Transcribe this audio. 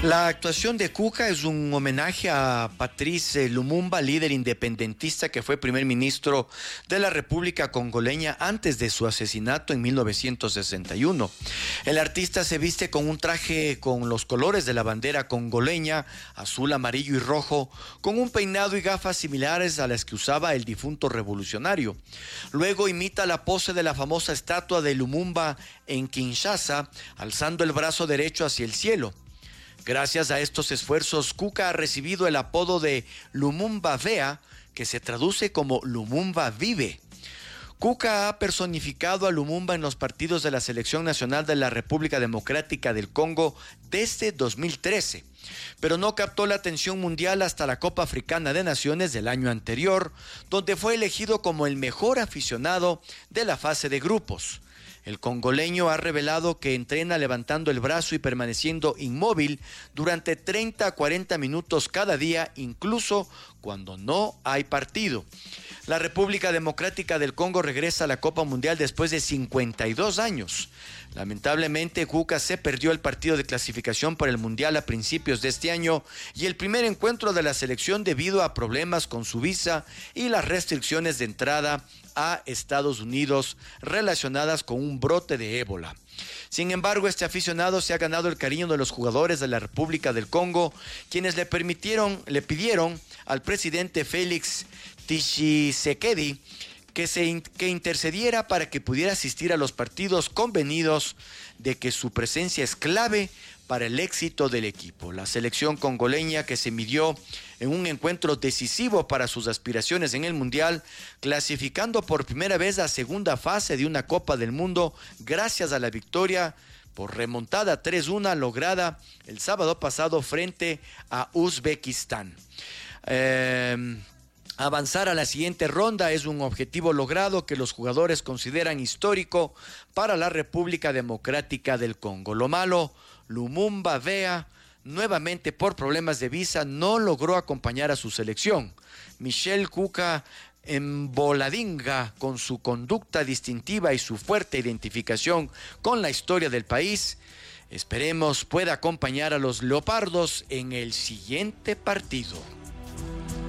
La actuación de Cuca es un homenaje a Patrice Lumumba, líder independentista que fue primer ministro de la República Congoleña antes de su asesinato en 1961. El artista se viste con un traje con los colores de la bandera congoleña, azul, amarillo y rojo, con un peinado y gafas similares a las que usaba el difunto revolucionario. Luego imita la pose de la famosa estatua de Lumumba en Kinshasa, alzando el brazo derecho hacia el cielo. Gracias a estos esfuerzos, Cuca ha recibido el apodo de Lumumba Vea, que se traduce como Lumumba vive. Cuca ha personificado a Lumumba en los partidos de la Selección Nacional de la República Democrática del Congo desde 2013, pero no captó la atención mundial hasta la Copa Africana de Naciones del año anterior, donde fue elegido como el mejor aficionado de la fase de grupos. El congoleño ha revelado que entrena levantando el brazo y permaneciendo inmóvil durante 30 a 40 minutos cada día, incluso cuando no hay partido. La República Democrática del Congo regresa a la Copa Mundial después de 52 años. Lamentablemente, Cuca se perdió el partido de clasificación para el Mundial a principios de este año y el primer encuentro de la selección debido a problemas con su visa y las restricciones de entrada a Estados Unidos relacionadas con un brote de ébola. Sin embargo, este aficionado se ha ganado el cariño de los jugadores de la República del Congo, quienes le pidieron al presidente Félix Tshisekedi que intercediera para que pudiera asistir a los partidos convenidos, de que su presencia es clave para el éxito del equipo. La selección congoleña, que se midió en un encuentro decisivo para sus aspiraciones en el Mundial, clasificando por primera vez a segunda fase de una Copa del Mundo gracias a la victoria por remontada 3-1 lograda el sábado pasado frente a Uzbekistán. Avanzar a la siguiente ronda es un objetivo logrado que los jugadores consideran histórico para la República Democrática del Congo. Lo malo, Lumumba Vea, nuevamente por problemas de visa, no logró acompañar a su selección. Michel Cuca Mboladinga, con su conducta distintiva y su fuerte identificación con la historia del país, esperemos pueda acompañar a los leopardos en el siguiente partido.